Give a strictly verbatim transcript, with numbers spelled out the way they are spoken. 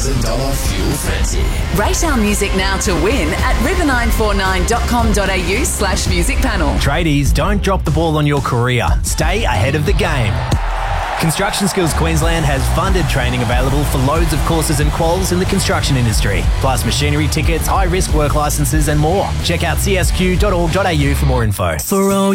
thousand dollars fuel frenzy. Rate our music now to win at river nine four nine dot com dot a u slash music panel. Tradies, don't drop the ball on your career. Stay ahead of the game. Construction Skills Queensland has funded training available for loads of courses and quals in the construction industry, plus machinery tickets, high-risk work licences and more. Check out c s q dot org dot a u for more info. For all